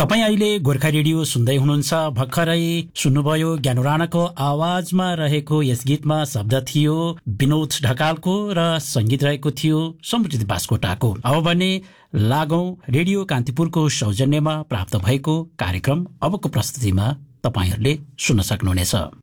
तपाईँ अहिले गोर्खा रेडियो सुन्दै हुनुहुन्छ। भर्खरै सुन्नुभयो ज्ञानु राणाको आवाजमा रहेको यस गीतमा शब्द थियो विनोद ढकालको र संगीत रहेको थियो समुद्र बास्कोटाको। अब भने लागौं रेडियो कान्तिपुरको सौजन्यमा प्राप्त भएको कार्यक्रम अबको प्रस्तुतिमा तपाईहरूले सुन्न सक्नुहुनेछ।